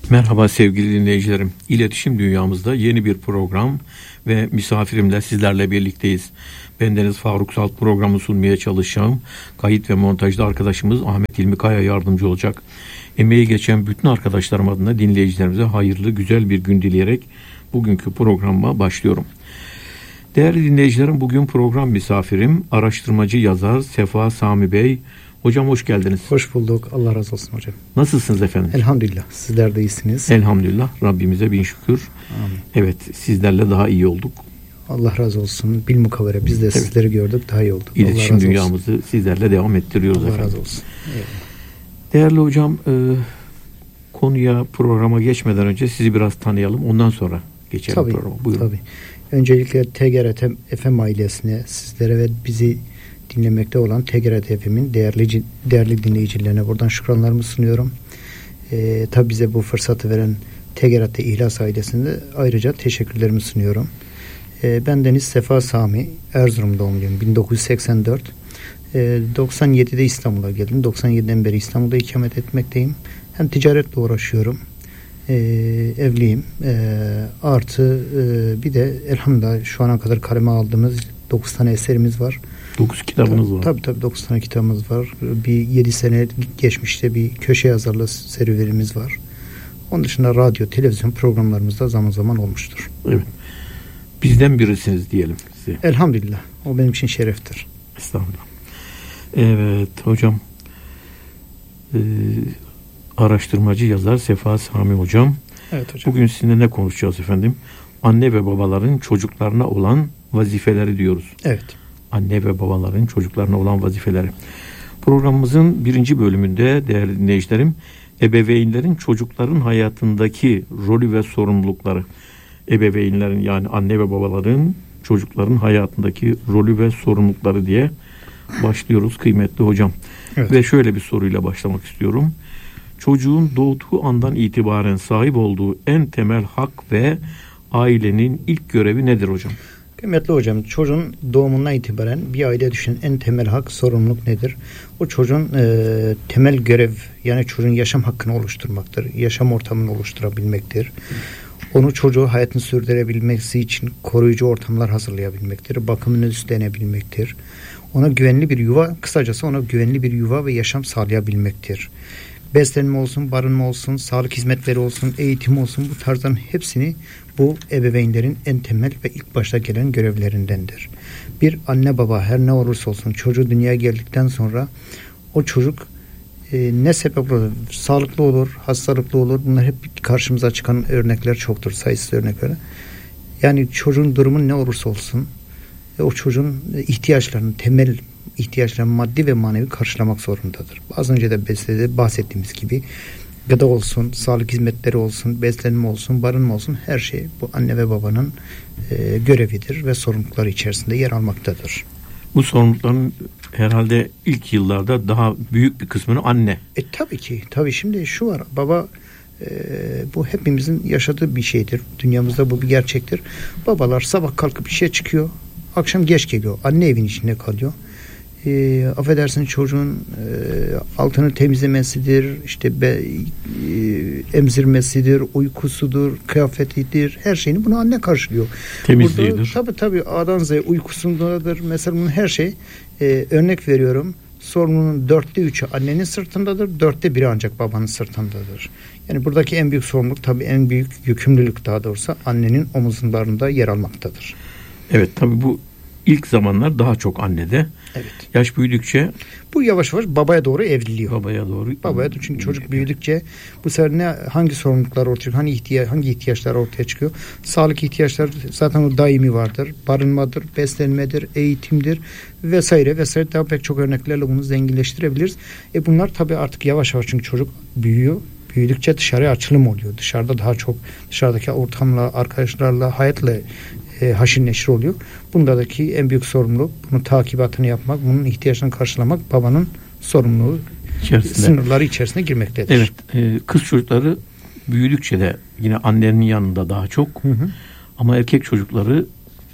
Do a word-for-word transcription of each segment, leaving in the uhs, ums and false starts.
Merhaba sevgili dinleyicilerim. İletişim dünyamızda yeni bir program ve misafirimle sizlerle birlikteyiz. Bendeniz Faruk Salt programı sunmaya çalışacağım. Kayıt ve montajda arkadaşımız Ahmet İlmi Kaya yardımcı olacak. Emeği geçen bütün arkadaşlarım adına dinleyicilerimize hayırlı, güzel bir gün dileyerek bugünkü programa başlıyorum. Değerli dinleyicilerim, bugün program misafirim araştırmacı yazar Sefa Sami Bey. Hocam hoş geldiniz. Hoş bulduk. Allah razı olsun hocam. Nasılsınız efendim? Elhamdülillah. Sizler de iyisiniz. Elhamdülillah. Rabbimize bin şükür. Amin. Evet, sizlerle daha iyi olduk. Allah razı olsun. Bilmukavere biz de evet. sizleri gördük, daha iyi olduk. İletişim dünyamızı olsun. Sizlerle devam ettiriyoruz Allah efendim. Allah razı olsun. Evet. Değerli hocam, e, konuya, programa geçmeden önce sizi biraz tanıyalım. Ondan sonra geçelim tabii, programa. Buyurun. Tabii. Öncelikle T G R T F M ailesine, sizlere ve bizi dinlemekte olan T G R T F M'in değerli değerli dinleyicilerine buradan şükranlarımı sunuyorum. Ee, tabii bize bu fırsatı veren T G R T İhlas ailesine ayrıca teşekkürlerimi sunuyorum. Ee, ben Deniz Sefa Sami, Erzurum doğumluyum. bin dokuz yüz seksen dört. Ee, doksan yedide İstanbul'a geldim. doksan yediden beri İstanbul'da ikamet etmekteyim. Hem ticaretle uğraşıyorum. Ee, evliyim. Ee, artı e, bir de elhamdülillah şu ana kadar kaleme aldığımız dokuz tane eserimiz var. dokuz kitabınız var. Tabii tabii dokuz tane kitabımız var. Bir yedi sene geçmişte bir köşe yazarlığı serüvenimiz var. Onun dışında radyo, televizyon programlarımız da zaman zaman olmuştur. Evet. Bizden birisiniz diyelim size. Elhamdülillah. O benim için şereftir. Estağfurullah. Evet hocam. Ee, araştırmacı yazar Sefa Sami hocam. Evet hocam. Bugün sizinle ne konuşacağız efendim? Anne ve babaların çocuklarına olan vazifeleri diyoruz. Evet. Anne ve babaların çocuklarına olan vazifeleri. Programımızın birinci bölümünde değerli dinleyicilerim, ebeveynlerin çocukların hayatındaki rolü ve sorumlulukları. Ebeveynlerin yani anne ve babaların çocukların hayatındaki rolü ve sorumlulukları diye başlıyoruz kıymetli hocam. Evet. Ve şöyle bir soruyla başlamak istiyorum. Çocuğun doğduğu andan itibaren sahip olduğu en temel hak ve ailenin ilk görevi nedir hocam? Kıymetli hocam, çocuğun doğumundan itibaren bir aile düşünen en temel hak, sorumluluk nedir? O çocuğun e, temel görev, yani çocuğun yaşam hakkını oluşturmaktır. Yaşam ortamını oluşturabilmektir. Onu çocuğu hayatını sürdürebilmesi için koruyucu ortamlar hazırlayabilmektir. Bakımını üstlenebilmektir. Ona güvenli bir yuva, kısacası ona güvenli bir yuva ve yaşam sağlayabilmektir. Beslenme olsun, barınma olsun, sağlık hizmetleri olsun, eğitim olsun, bu tarzların hepsini bu ebeveynlerin en temel ve ilk başta gelen görevlerindendir. Bir anne baba her ne olursa olsun çocuğu dünyaya geldikten sonra o çocuk e, ne sebep olur, sağlıklı olur, hastalıklı olur, bunlar hep karşımıza çıkan örnekler çoktur, sayısız örnekler. Yani çocuğun durumu ne olursa olsun e, o çocuğun ihtiyaçlarını, temel ihtiyaçlarını maddi ve manevi karşılamak zorundadır. Az önce de bahsettiğimiz gibi gıda olsun, sağlık hizmetleri olsun, beslenme olsun, barınma olsun, her şey bu anne ve babanın e, görevidir ve sorumlulukları içerisinde yer almaktadır. Bu sorumlulukların herhalde ilk yıllarda daha büyük bir kısmını anne. E tabii ki. Tabii şimdi şu var. Baba e, bu hepimizin yaşadığı bir şeydir. Dünyamızda bu bir gerçektir. Babalar sabah kalkıp işe çıkıyor. Akşam geç geliyor. Anne evin içinde kalıyor. E, affedersin çocuğun e, altını temizlemesidir, işte be, e, emzirmesidir, uykusudur, kıyafetidir, her şeyini bunu anne karşılıyor. Temizliğidir. Tabii tabii A'dan Z'ye uykusundadır. Mesela bunun her şey e, örnek veriyorum. Sorumluluğun dörtte üçü annenin sırtındadır, dörtte biri ancak babanın sırtındadır. Yani buradaki en büyük sorumluluk, tabii en büyük yükümlülük daha doğrusu annenin omuzlarında yer almaktadır. Evet tabii bu İlk zamanlar daha çok annede. Evet. Yaş büyüdükçe bu yavaş yavaş babaya doğru evriliyor. Babaya doğru. Babaya doğru. Çünkü çocuk büyüdükçe bu sefer ne hangi sorumluluklar ortaya çıkıyor? Hangi ihtiyaç hangi ihtiyaçlar ortaya çıkıyor? Sağlık ihtiyaçları zaten o daimi vardır. Barınmadır, beslenmedir, eğitimdir vesaire vesaire, daha pek çok örneklerle bunu zenginleştirebiliriz. E bunlar tabii artık yavaş yavaş, çünkü çocuk büyüyor. Büyüdükçe dışarıya açılım oluyor. Dışarıda daha çok dışarıdaki ortamla, arkadaşlarla, hayatla e, haşir neşir oluyor. Bundaki en büyük sorumluluk bunun takibatını yapmak, bunun ihtiyaçlarını karşılamak babanın sorumluluğu içerisinde, sınırları içerisine girmektedir. Evet, e, kız çocukları büyüdükçe de yine annenin yanında daha çok, hı hı. ama erkek çocukları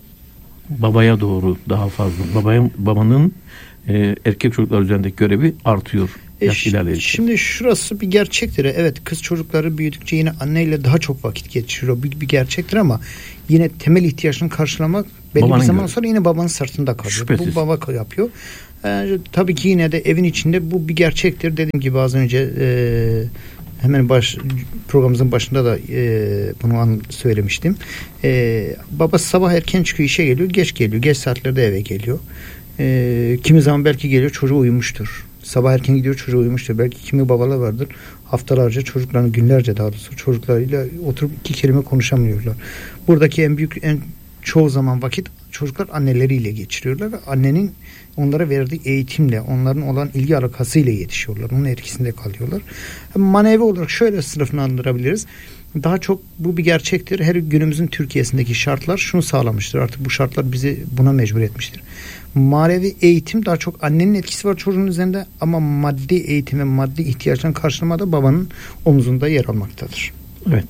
babaya doğru daha fazla. Babaya, babanın e, erkek çocuklar üzerindeki görevi artıyor. yaş ilerledikçe. Şimdi şurası bir gerçektir. Evet, kız çocukları büyüdükçe yine anneyle daha çok vakit geçiriyor. Bir, bir gerçektir ama yine temel ihtiyaçını karşılamak belli babanın bir zaman göre. Sonra yine babanın sırtında kalıyor. Şüphesiz. Bu baba yapıyor. Yani, tabii ki yine de evin içinde bu bir gerçektir. Dediğim gibi az önce e, hemen baş programımızın başında da e, bunu an, söylemiştim. E, baba sabah erken çıkıyor, işe geliyor, geç geliyor. Geç saatlerde eve geliyor. E, kimi zaman belki geliyor, çocuğu uyumuştur. Sabah erken gidiyor, çocuğu uyumuştur. Belki kimi babalar vardır, haftalarca çocuklarını, günlerce daha doğrusu çocuklarıyla oturup iki kelime konuşamıyorlar. Buradaki en büyük, en çoğu zaman vakit çocuklar anneleriyle geçiriyorlar ve annenin onlara verdiği eğitimle, onların olan ilgi alakasıyla yetişiyorlar. Onun etkisinde kalıyorlar. Manevi olarak şöyle sınıflandırabiliriz. Daha çok bu bir gerçektir. Her günümüzün Türkiye'sindeki şartlar şunu sağlamıştır. Artık bu şartlar bizi buna mecbur etmiştir. Manevi eğitim daha çok annenin etkisi var çocuğun üzerinde ama maddi eğitim ve maddi ihtiyaçlarını karşılamada babanın omzunda yer almaktadır. Evet.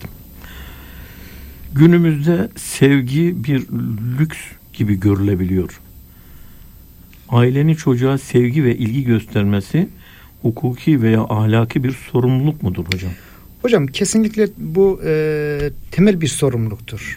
Günümüzde sevgi bir lüks gibi görülebiliyor. Ailenin çocuğa sevgi ve ilgi göstermesi hukuki veya ahlaki bir sorumluluk mudur hocam? Hocam kesinlikle bu e, temel bir sorumluluktur.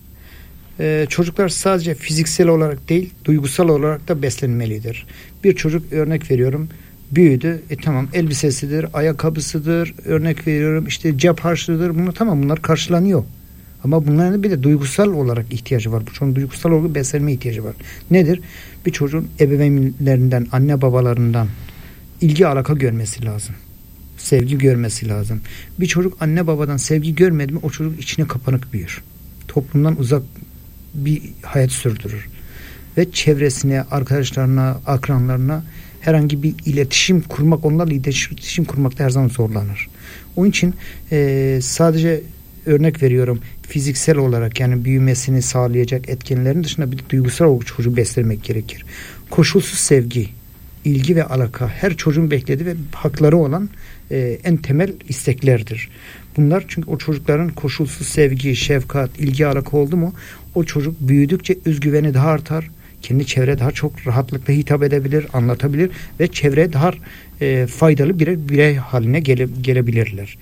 E, çocuklar sadece fiziksel olarak değil, duygusal olarak da beslenmelidir. Bir çocuk, örnek veriyorum, büyüdü. E tamam, elbisesidir, ayakkabısıdır, örnek veriyorum işte cep harçlığıdır. Bunlar tamam, bunlar karşılanıyor. Ama bunların bir de duygusal olarak ihtiyacı var. Bu çocuğun duygusal olarak beslenme ihtiyacı var. Nedir? Bir çocuğun ebeveynlerinden, anne babalarından ilgi alaka görmesi lazım. Sevgi görmesi lazım. Bir çocuk anne babadan sevgi görmedi mi o çocuk içine kapanık büyür. Toplumdan uzak bir hayat sürdürür. Ve çevresine, arkadaşlarına, akranlarına herhangi bir iletişim kurmak, onlarla iletişim kurmakta her zaman zorlanır. Onun için e, sadece örnek veriyorum, fiziksel olarak yani büyümesini sağlayacak etkenlerin dışında bir duygusal olarak çocuğu beslemek gerekir. Koşulsuz sevgi, ilgi ve alaka her çocuğun beklediği ve hakları olan e, en temel isteklerdir. Bunlar çünkü o çocukların koşulsuz sevgi, şefkat, ilgi, alaka oldu mu o çocuk büyüdükçe özgüveni daha artar. Kendi çevreye daha çok rahatlıkla hitap edebilir, anlatabilir ve çevreye daha e, faydalı bir birey haline gele, gelebilirler.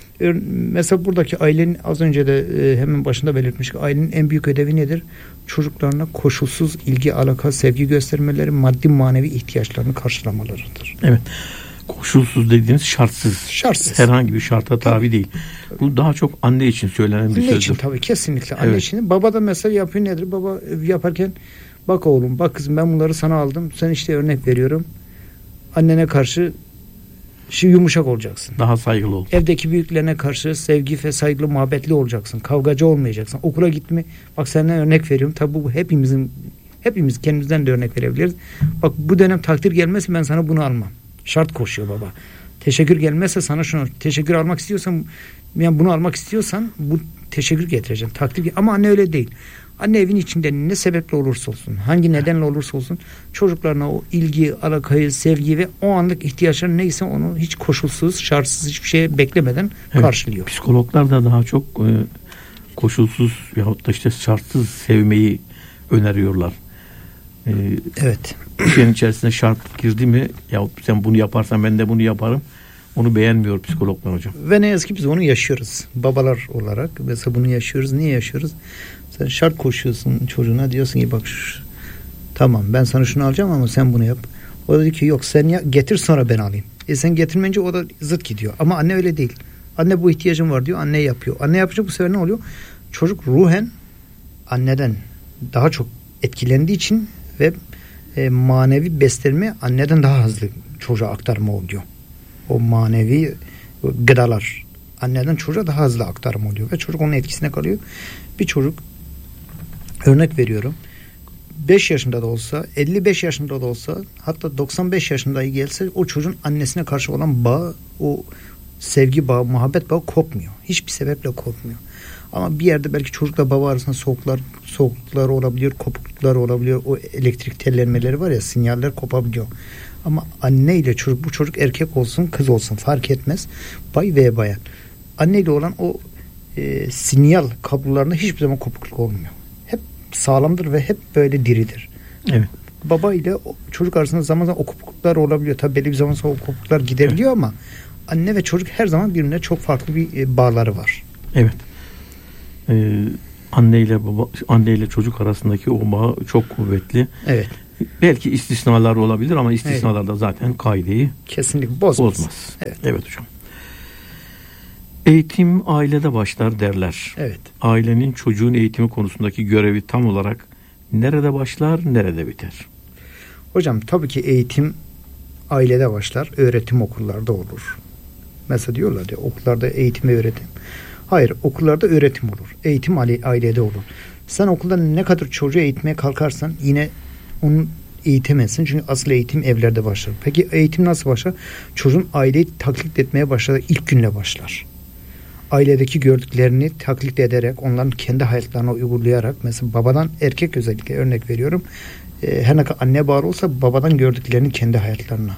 Mesela buradaki ailenin az önce de e, hemen başında belirtmiştik. Ailenin en büyük ödevi nedir? Çocuklarına koşulsuz ilgi, alaka, sevgi göstermeleri, maddi manevi ihtiyaçlarını karşılamalarıdır. Evet. Koşulsuz dediğiniz şartsız. Şartsız. Herhangi bir şarta tabi değil. Bu daha çok anne için söylenen bir sözdür. Anne için tabii, kesinlikle. Anne evet. için. Baba da mesela yapıyor nedir? Baba yaparken bak oğlum, bak kızım, ben bunları sana aldım. Sen işte örnek veriyorum. Annene karşı Şimdi yumuşak olacaksın. Daha saygılı ol. Evdeki büyüklerine karşı sevgi ve saygılı, muhabbetli olacaksın. Kavgacı olmayacaksın. Okula gitme. Bak senden örnek veriyorum. Tabi bu hepimizin, hepimiz kendimizden de örnek verebiliriz. Bak bu dönem takdir gelmezse ben sana bunu almam. Şart koşuyor baba. Teşekkür gelmezse sana şunu, teşekkür almak istiyorsan, yani bunu almak istiyorsan bu teşekkür getireceksin. Takdir, ama anne öyle değil. Anne evin içinde ne sebeple olursa olsun, hangi nedenle olursa olsun çocuklarına o ilgi, alakayı, sevgi ve o anlık ihtiyaçları neyse onu hiç koşulsuz, şartsız, hiçbir şey beklemeden evet, karşılıyor. Psikologlar da daha çok e, koşulsuz yahut da işte şartsız sevmeyi öneriyorlar. E, evet. Şeyin içerisinde şart girdi mi, yahut sen bunu yaparsan ben de bunu yaparım, onu beğenmiyor psikologlar hocam. Ve ne yazık ki biz onu yaşıyoruz. Babalar olarak mesela bunu yaşıyoruz. Niye yaşıyoruz? Sen şart koşuyorsun çocuğuna, diyorsun ki bak şu, tamam ben sana şunu alacağım ama sen bunu yap. O da diyor ki yok sen ya, getir sonra ben alayım. E sen getirmeyince o da zıt gidiyor. Ama anne öyle değil. Anne bu ihtiyacım var diyor. Anne yapıyor. Anne yapınca bu sefer ne oluyor? Çocuk ruhen anneden daha çok etkilendiği için ve e, manevi beslenme anneden daha hızlı çocuğa aktarma oluyor. O manevi gıdalar anneden çocuğa daha hızlı aktarma oluyor ve çocuk onun etkisine kalıyor. Bir çocuk, örnek veriyorum, beş yaşında da olsa, elli beş yaşında da olsa, hatta doksan beş yaşında gelse o çocuğun annesine karşı olan bağı, o sevgi bağı, muhabbet bağı kopmuyor. Hiçbir sebeple kopmuyor. Ama bir yerde belki çocukla baba arasında soğuklar, soğukluklar olabiliyor, kopukluklar olabiliyor. O elektrik tellenmeleri var ya, sinyaller kopabiliyor. Ama anne ile çocuk, bu çocuk erkek olsun, kız olsun fark etmez. Bay veya bayan. Anne ile olan o e, sinyal kablolarında hiçbir zaman kopukluk olmuyor. Hep sağlamdır ve hep böyle diridir. Evet. baba ile çocuk arasında zaman zaman o kopukluklar olabiliyor. Tabii belli bir zaman sonra o kopukluklar gideriliyor evet. ama anne ve çocuk her zaman birbirine çok farklı bir e, bağları var. Evet. Ee, anne ile baba, anne ile çocuk arasındaki o bağ çok kuvvetli. Evet. Belki istisnalar olabilir ama istisnalar da evet. zaten kaideyi kesinlikle bozmaz. bozmaz. Evet. evet hocam. Eğitim ailede başlar derler. Evet. Ailenin çocuğun eğitimi konusundaki görevi tam olarak nerede başlar, nerede biter? Hocam tabii ki eğitim ailede başlar, öğretim okullarda olur. Mesela diyorlar ya okullarda eğitim ve öğretim. Hayır, okullarda öğretim olur. Eğitim ailede olur. Sen okulda ne kadar çocuğu eğitmeye kalkarsan yine onu eğitemezsin. Çünkü asıl eğitim evlerde başlar. Peki eğitim nasıl başlar? Çocuğun aileyi taklit etmeye başladığı ilk günle başlar. Ailedeki gördüklerini taklit ederek, onların kendi hayatlarına uygulayarak, mesela babadan, erkek özellikle örnek veriyorum. E, her ne kadar anne bağır olsa babadan gördüklerini kendi hayatlarına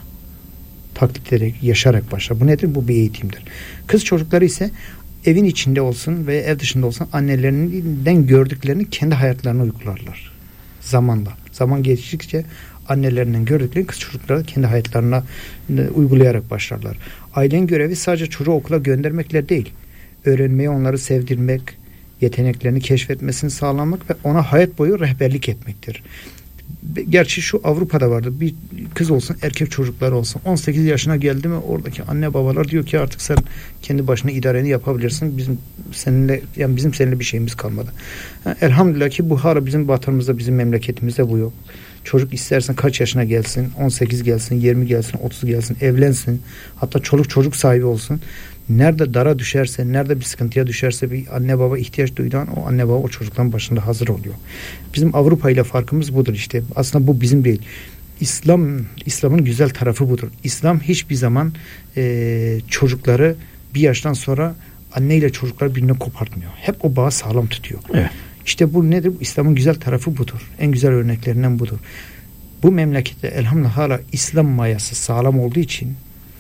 taklit ederek, yaşarak başlar. Bu nedir? Bu bir eğitimdir. Kız çocukları ise evin içinde olsun veya ev dışında olsun annelerinden gördüklerini kendi hayatlarına uygularlar. Zamanla. Zaman geçtikçe annelerinden gördüklerini kız çocukları kendi hayatlarına uygulayarak başlarlar. Ailenin görevi sadece çocuğu okula göndermekle değil, öğrenmeyi, onları sevdirmek, yeteneklerini keşfetmesini sağlamak ve ona hayat boyu rehberlik etmektir. Gerçi şu Avrupa'da vardı. Bir kız olsun, erkek çocukları olsun. on sekiz yaşına geldi mi oradaki anne babalar diyor ki artık sen kendi başına idareni yapabilirsin. Bizim seninle yani bizim seninle bir şeyimiz kalmadı. Yani elhamdülillah ki bu hala bizim vatanımızda, bizim memleketimizde bu yok. Çocuk istersen kaç yaşına gelsin, on sekiz gelsin, yirmi gelsin, otuz gelsin, evlensin. Hatta çoluk çocuk sahibi olsun. Nerede dara düşerse, nerede bir sıkıntıya düşerse bir anne baba ihtiyaç duyduğun o anne baba o çocukların başında hazır oluyor. Bizim Avrupa ile farkımız budur işte. Aslında bu bizim değil. İslam, İslam'ın güzel tarafı budur. İslam hiçbir zaman e, çocukları bir yaştan sonra anne ile çocuklar birbirine kopartmıyor. Hep o bağı sağlam tutuyor. Evet. İşte bu nedir? İslam'ın güzel tarafı budur. En güzel örneklerinden budur. Bu memlekette elhamdülillah hala İslam mayası sağlam olduğu için,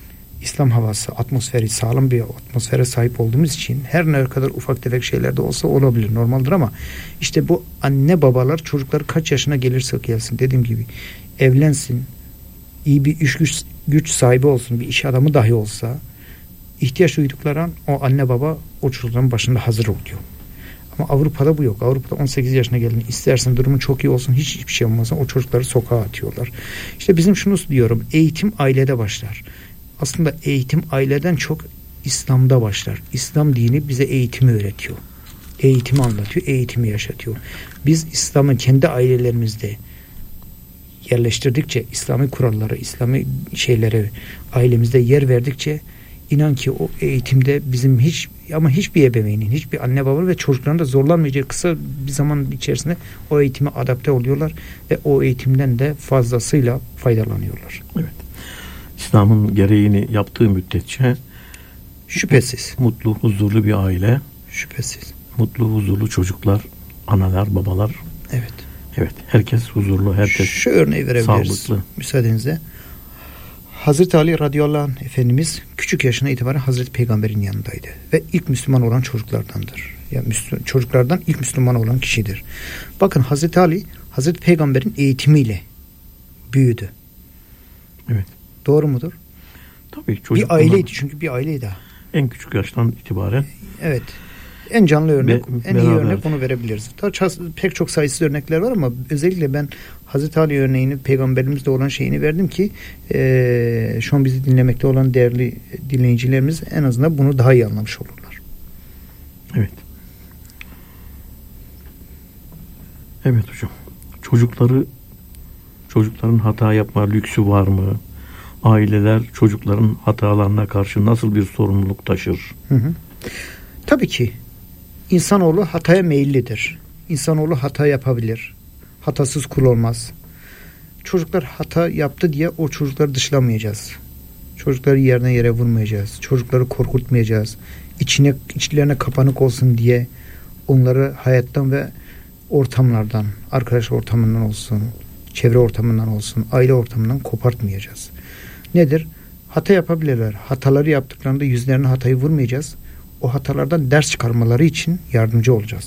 İslam havası, atmosferi, sağlam bir atmosfere sahip olduğumuz için her ne kadar ufak tefek şeyler de olsa olabilir, normaldir ama işte bu anne babalar çocukları kaç yaşına gelirse gelsin, dediğim gibi evlensin, iyi bir iş güç, güç sahibi olsun, bir iş adamı dahi olsa ihtiyaç duydukları an o anne baba o çocukların başında hazır oluyor. Ama Avrupa'da bu yok. Avrupa'da on sekiz yaşına gelin, istersen durumun çok iyi olsun, hiç hiçbir şey olmazsa o çocukları sokağa atıyorlar. İşte bizim şunu diyorum, eğitim ailede başlar. Aslında eğitim aileden çok İslam'da başlar. İslam dini bize eğitimi öğretiyor. Eğitimi anlatıyor, eğitimi yaşatıyor. Biz İslam'ı kendi ailelerimizde yerleştirdikçe, İslami kuralları, İslami şeylere ailemizde yer verdikçe inan ki o eğitimde bizim hiç ama hiçbir ebeveynin, hiçbir anne baba ve çocukların da zorlanmayacağı kısa bir zaman içerisinde o eğitime adapte oluyorlar ve o eğitimden de fazlasıyla faydalanıyorlar. Evet. İslam'ın gereğini yaptığı müddetçe şüphesiz mutlu, huzurlu bir aile, şüphesiz mutlu, huzurlu çocuklar, analar, babalar. Evet. Evet. Herkes huzurlu, herkes şu örneği verebiliriz. Sağlıklı. Müsaadenizle. Hazreti Ali radıyallahu anh Efendimiz küçük yaşına itibaren Hazreti Peygamber'in yanındaydı ve ilk Müslüman olan çocuklardandır. Yani Müslüman, çocuklardan ilk Müslüman olan kişidir. Bakın Hazreti Ali Hazreti Peygamber'in eğitimiyle büyüdü. Evet. Doğru mudur? Tabii. Çocuk bir aileydi çünkü bir aileydi. En küçük yaştan itibaren. Evet. En canlı örnek, Be, en iyi örnek bunu verebiliriz. Daha pek çok sayısız örnekler var ama özellikle ben Hazreti Ali örneğini, peygamberimizde olan şeyini verdim ki e, şu an bizi dinlemekte olan değerli dinleyicilerimiz en azından bunu daha iyi anlamış olurlar. Evet. Evet hocam. Çocukları çocukların hata yapma lüksü var mı? Aileler çocukların hatalarına karşı nasıl bir sorumluluk taşır? Hı hı. Tabii ki İnsanoğlu hataya meyillidir. İnsanoğlu hata yapabilir. Hatasız kul olmaz. Çocuklar hata yaptı diye o çocukları dışlamayacağız. Çocukları yerine yere vurmayacağız. Çocukları korkutmayacağız. İçine, içlerine kapanık olsun diye onları hayattan ve ortamlardan, arkadaş ortamından olsun, çevre ortamından olsun, aile ortamından kopartmayacağız. Nedir? Hata yapabilirler. Hataları yaptıklarında yüzlerine hatayı vurmayacağız. O hatalardan ders çıkarmaları için yardımcı olacağız.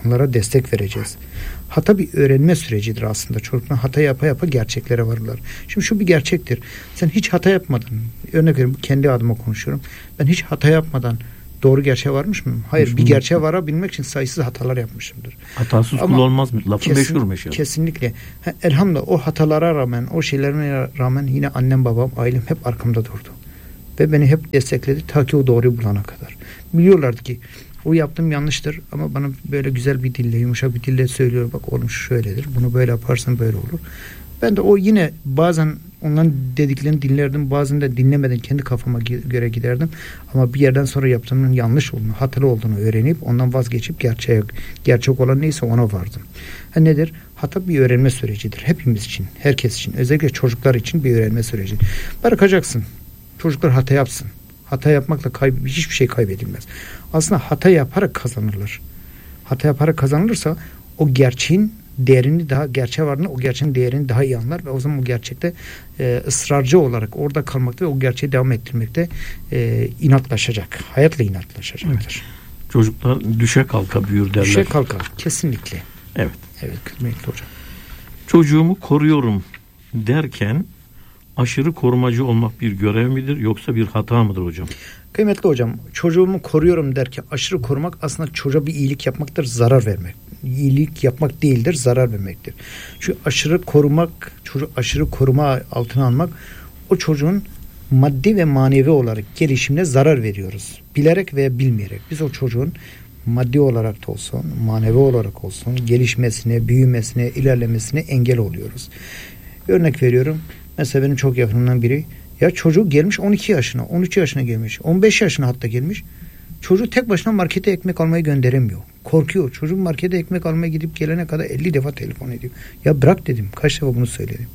Onlara destek vereceğiz. Hata bir öğrenme sürecidir aslında. Çocuklar hata yapa yapa gerçeklere varırlar. Şimdi şu bir gerçektir. Sen hiç hata yapmadan, örnek veriyorum, kendi adıma konuşuyorum. Ben hiç hata yapmadan doğru gerçeğe varmış mıyım? Hayır. Hiç bir gerçeğe varabilmek için sayısız hatalar yapmışımdır. Hatasız kul olmaz mı? Lafı kesin, meşhur meşhur. Kesinlikle. Ha, elhamdülillah o hatalara rağmen, o şeylerine rağmen yine annem, babam, ailem hep arkamda durdu. Ve beni hep destekledi ta ki o doğruyu bulana kadar. Biliyorlardı ki o yaptığım yanlıştır ama bana böyle güzel bir dille, yumuşak bir dille söylüyor. Bak oğlum şu şöyledir. Bunu böyle yaparsan böyle olur. Ben de o yine bazen onların dediklerini dinlerdim. Bazen de dinlemeden kendi kafama göre giderdim. Ama bir yerden sonra yaptığımın yanlış olduğunu, hatalı olduğunu öğrenip ondan vazgeçip gerçeğe, gerçek olan neyse ona vardım. Ha nedir? Hata bir öğrenme sürecidir. Hepimiz için, herkes için. Özellikle çocuklar için bir öğrenme süreci. Bırakacaksın. Çocuklar hata yapsın. Hata yapmakla kayb- hiçbir şey kaybedilmez. Aslında hata yaparak kazanılır. Hata yaparak kazanılırsa o gerçeğin değerini daha, gerçeğe varlığını, o gerçeğin değerini daha iyi anlar ve o zaman o gerçekte e, ısrarcı olarak orada kalmakta ve o gerçeği devam ettirmekte e, inatlaşacak. Hayatla inatlaşacaktır. Evet. Çocuklar düşe kalka büyür derler. Düşe kalka. Kesinlikle. Evet. Evet kıymetli hocam. Çocuğumu koruyorum derken aşırı korumacı olmak bir görev midir yoksa bir hata mıdır hocam? Kıymetli hocam, çocuğumu koruyorum derken aşırı korumak aslında çocuğa bir iyilik yapmaktır, zarar vermek. İyilik yapmak değildir, zarar vermektir. Çünkü aşırı korumak, çocuğu aşırı koruma altına almak, o çocuğun maddi ve manevi olarak gelişimine zarar veriyoruz. Bilerek veya bilmeyerek. Biz o çocuğun maddi olarak da olsun, manevi olarak olsun, gelişmesine, büyümesine, ilerlemesine engel oluyoruz. Örnek veriyorum. Mesela benim çok yakınımdan biri, ya çocuk gelmiş on iki yaşına, on üç yaşına gelmiş, on beş yaşına hatta gelmiş. Çocuğu tek başına markete ekmek almaya gönderemiyor. Korkuyor. Çocuk markete ekmek almaya gidip gelene kadar elli defa telefon ediyor. Ya bırak dedim. Kaç defa bunu söyledim.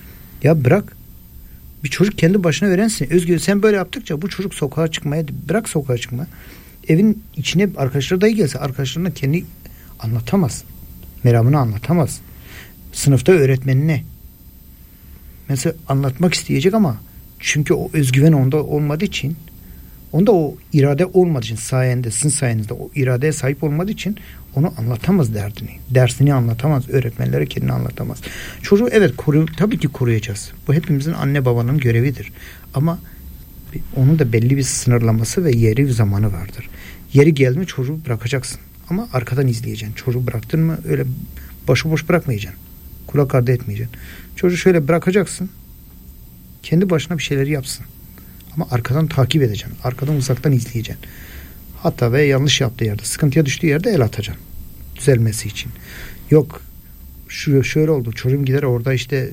Ya bırak. Bir çocuk kendi başına öğrensin. Özgür sen böyle yaptıkça bu çocuk sokağa çıkmaya, bırak sokağa çıkma. Evin içine arkadaşları dahi gelse arkadaşlarına kendi anlatamaz. Meramını anlatamaz. Sınıfta öğretmenine mesela anlatmak isteyecek ama çünkü o özgüven onda olmadığı için, onda o irade olmadığı için, sayende, sizin sayenizde o iradeye sahip olmadığı için onu anlatamaz derdini. Dersini anlatamaz. Öğretmenlere kendini anlatamaz. Çocuğu evet koru, tabii ki koruyacağız. Bu hepimizin anne babanın görevidir. Ama onun da belli bir sınırlaması ve yeri ve zamanı vardır. Yeri geldi mi çocuğu bırakacaksın. Ama arkadan izleyeceksin. Çocuğu bıraktın mı öyle başıboş bırakmayacaksın. Kulak ardı etmeyeceksin. Çocuğu şöyle bırakacaksın. Kendi başına bir şeyleri yapsın. Ama arkadan takip edeceksin. Arkadan uzaktan izleyeceksin. Hata ve yanlış yaptığı yerde, sıkıntıya düştüğü yerde el atacaksın. Düzelmesi için. Yok şu şöyle oldu. Çocuğum gider orada işte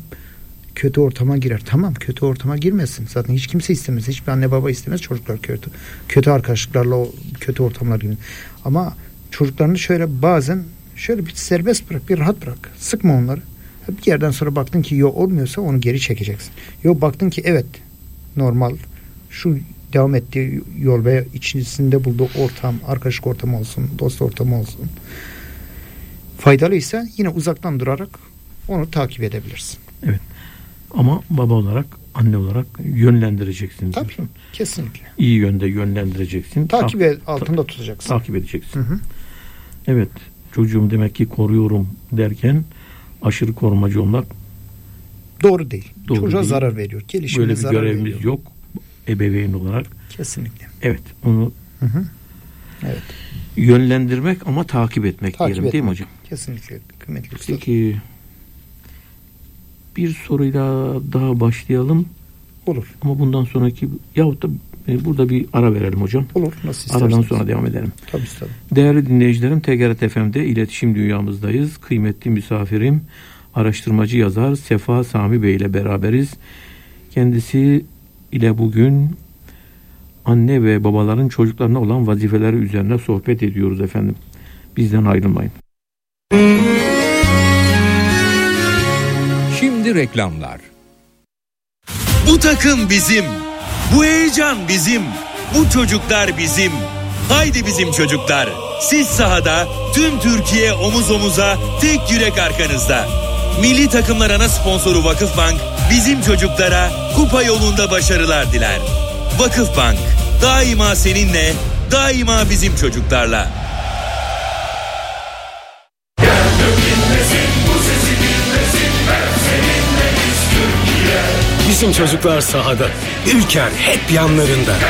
kötü ortama girer. Tamam, kötü ortama girmesin. Zaten hiç kimse istemez. Hiçbir anne baba istemez çocuklar kötü. Kötü arkadaşlıklarla o kötü ortamlar gibi. Ama çocuklarını şöyle bazen şöyle bir serbest bırak, bir rahat bırak. Sıkma onları. Bir yerden sonra baktın ki yok olmuyorsa onu geri çekeceksin. Yok baktın ki evet normal şu devam ettiği yol ve içerisinde bulduğu ortam, arkadaşlık ortamı olsun, dost ortamı olsun. Faydalıysa yine uzaktan durarak onu takip edebilirsin. Evet. Ama baba olarak, anne olarak yönlendireceksin. Tabii. Kesinlikle. İyi yönde yönlendireceksin. Takip Ta- altında tutacaksın. Takip edeceksin. Hı hı. Evet. Çocuğum demek ki koruyorum derken aşırı korumacı olmak doğru değil. Doğru Çocuğa değil. zarar veriyor. Gelişimine böyle bir zarar görevimiz veriyor. yok. Ebeveyn olarak. Kesinlikle. Evet. Onu hı hı. Evet. yönlendirmek ama takip etmek takip diyelim etmek. değil mi hocam? Kesinlikle. Kıymetli üstad. Peki bir soruyla daha başlayalım. Olur. Ama bundan sonraki yahut da e, burada bir ara verelim hocam. Olur. Nasıl isterseniz. Aradan sonra devam edelim. Tabii tabii. Değerli dinleyicilerim, T G R T F M'de iletişim dünyamızdayız. Kıymetli misafirim, araştırmacı yazar Sefa Sami Bey ile beraberiz. Kendisi ile bugün anne ve babaların çocuklarına olan vazifeleri üzerine sohbet ediyoruz efendim. Bizden ayrılmayın. Şimdi reklamlar. Bu takım bizim. Bu heyecan bizim. Bu çocuklar bizim. Haydi bizim çocuklar. Siz sahada, tüm Türkiye omuz omuza, tek yürek arkanızda. Milli takımlar ana sponsoru Vakıfbank bizim çocuklara kupa yolunda başarılar diler. Vakıfbank daima seninle, daima bizim çocuklarla. Bizim çocuklar sahada. Ülker hep yanlarında.